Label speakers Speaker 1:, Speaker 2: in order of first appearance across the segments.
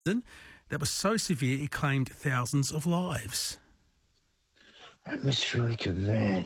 Speaker 1: that was so severe it claimed thousands of lives?
Speaker 2: Atmospheric event.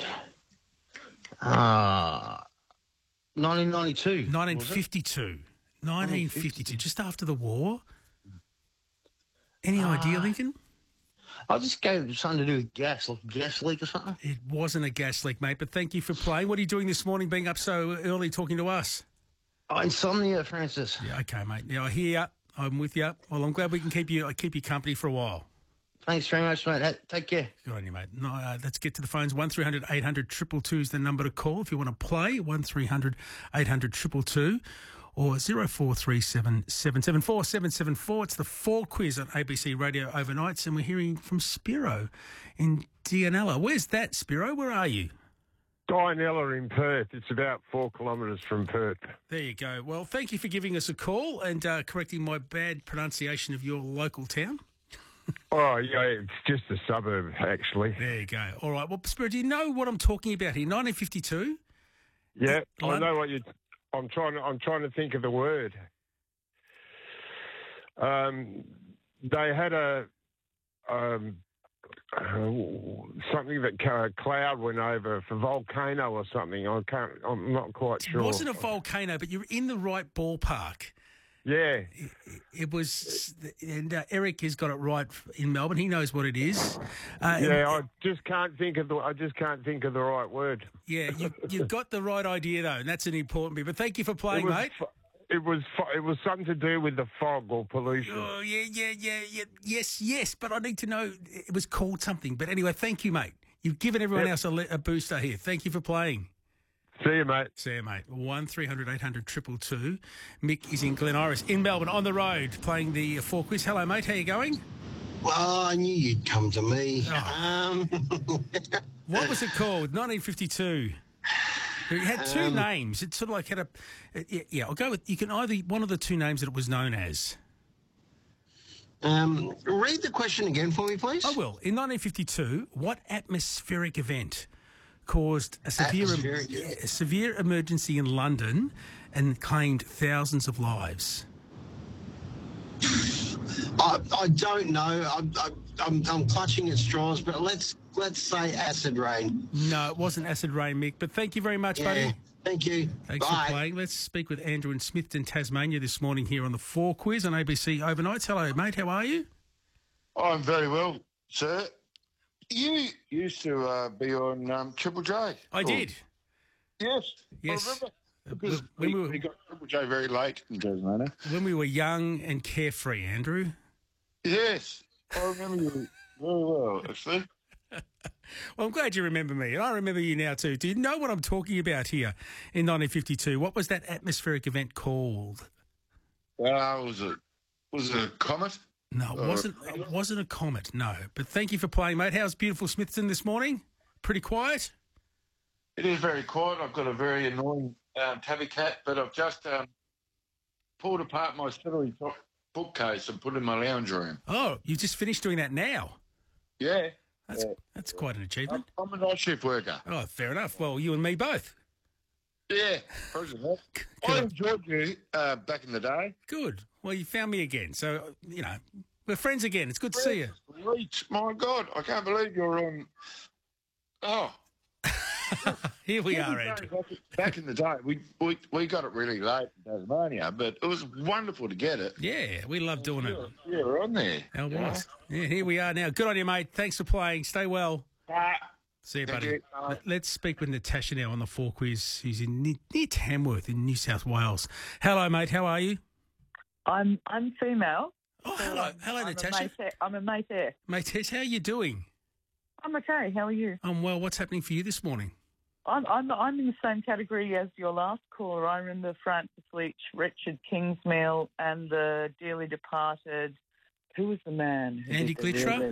Speaker 2: 1992.
Speaker 1: 1952. 1952, just after the war. Any idea, Lincoln?
Speaker 2: I'll just go something to do with gas, like gas leak or something.
Speaker 1: It wasn't a gas leak, mate, but thank you for playing. What are you doing this morning being up so early talking to us?
Speaker 2: Oh, insomnia, Francis.
Speaker 1: Yeah, okay, mate. Now, I hear you. I'm with you. Well, I'm glad we can keep you company for a while.
Speaker 2: Thanks very much, mate. Take care.
Speaker 1: Good on you, mate. No, let's get to the phones. 1300 800 222 is the number to call if you want to play. 1300 800 222 or 0437 774 774. It's the 4 quiz on ABC Radio Overnights, and we're hearing from Spiro in Dianella. Where's that, Spiro? Where are you?
Speaker 3: Dianella in Perth. It's about 4 kilometres from Perth.
Speaker 1: There you go. Well, thank you for giving us a call and correcting my bad pronunciation of your local town.
Speaker 3: Oh, yeah, it's just a suburb, actually.
Speaker 1: There you go. All right. Well, Spiro, do you know what I'm talking about here? 1952?
Speaker 3: Yeah, I know what you... I'm trying to think of the word. They had something that cloud went over for volcano or something. I'm not quite sure.
Speaker 1: It wasn't a volcano, but you're in the right ballpark.
Speaker 3: Yeah.
Speaker 1: It was, and Eric has got it right in Melbourne. He knows what it is.
Speaker 3: I just can't think of the right word.
Speaker 1: Yeah, you've got the right idea though, and that's an important bit. But thank you for playing, mate.
Speaker 3: It was something to do with the fog or pollution.
Speaker 1: Oh yeah. Yes. But I need to know it was called something. But anyway, thank you, mate. You've given everyone else a booster here. Thank you for playing.
Speaker 3: See you, mate.
Speaker 1: 1300 800 222. Mick is in Glen Iris, in Melbourne, on the road, playing the 4 quiz. Hello, mate. How you going?
Speaker 4: Well, I knew you'd come to me.
Speaker 1: Oh. What was it called? 1952. It had 2 names. It sort of like had a... I'll go with... You can either... One of the 2 names that it was known as.
Speaker 4: Read the question again for me, please.
Speaker 1: I will. In 1952, what atmospheric event caused a severe emergency in London and claimed thousands of lives?
Speaker 4: I don't know. I'm clutching at straws, but let's say acid rain.
Speaker 1: No, it wasn't acid rain, Mick. But thank you very much, buddy.
Speaker 4: Thank you.
Speaker 1: Thanks for playing. Let's speak with Andrew in Smithton, Tasmania this morning here on the 4 quiz on ABC Overnights. Hello, mate. How are you?
Speaker 5: I'm very well, sir. You used to be on Triple J.
Speaker 1: I did.
Speaker 5: Yes. I remember. Because we got Triple J very late in Tasmania.
Speaker 1: When we were young and carefree, Andrew.
Speaker 5: Yes. I remember you very well, actually.
Speaker 1: Well, I'm glad you remember me, and I remember you now too. Do you know what I'm talking about here in 1952? What was that atmospheric event called?
Speaker 5: Was it a comet?
Speaker 1: No, it wasn't a comet, no. But thank you for playing, mate. How's beautiful Smithton this morning? Pretty quiet?
Speaker 5: It is very quiet. I've got a very annoying tabby cat, but I've just pulled apart my celery top bookcase and put it in my lounge room.
Speaker 1: Oh, you just finished doing that now?
Speaker 5: Yeah.
Speaker 1: That's quite an achievement.
Speaker 5: I'm a night shift worker.
Speaker 1: Oh, fair enough. Well, you and me both.
Speaker 5: Yeah, I enjoyed you back in the day.
Speaker 1: Good. Well, you found me again. So, we're friends again. It's good to see you.
Speaker 5: My God, I can't believe you're on. Oh.
Speaker 1: Here we are, Andrew.
Speaker 5: Back in the day, we got it really late in Tasmania, but it was wonderful to get it.
Speaker 1: Yeah, we love doing it.
Speaker 5: Yeah, we're on there.
Speaker 1: It was. Yeah, here we are now. Good on you, mate. Thanks for playing. Stay well. See you, buddy. Let's speak with Natasha now on the 4 quiz, who's in near Tamworth in New South Wales. Hello, mate. How are you?
Speaker 6: I'm female.
Speaker 1: Oh, hello, Natasha.
Speaker 6: I'm a mate-ess.
Speaker 1: Mate-ess, how are you doing?
Speaker 6: I'm okay. How are you?
Speaker 1: I'm well. What's happening for you this morning?
Speaker 6: I'm in the same category as your last caller. I remember Francis Leach, Richard Kingsmill, and the dearly departed. Who was the man?
Speaker 1: Andy Glitcher?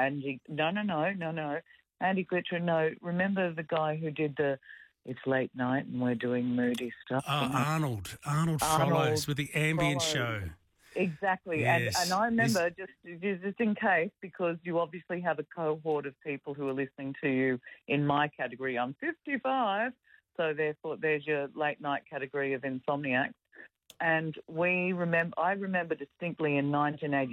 Speaker 6: No. Andy Glitcher. No, remember the guy who did the "It's late night and we're doing moody stuff."
Speaker 1: Arnold Follows with the ambient show.
Speaker 6: Exactly.
Speaker 1: Yes.
Speaker 6: And I remember, just in case, because you obviously have a cohort of people who are listening to you in my category. I'm 55, so therefore there's your late night category of insomniacs. And I remember distinctly in 1980.